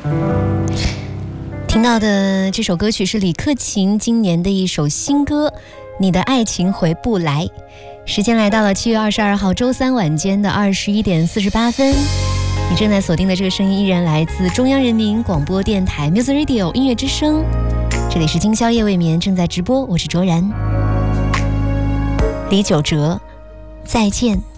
听到的这首歌曲是李克勤今年的一首新歌《你的爱情回不来》。时间来到了7月22号周三晚间的21点48分。你正在锁定的这个声音依然来自中央人民广播电台 Music Radio 音乐之声，这里是今宵夜未眠正在直播，我是卓然。李玖哲，再见。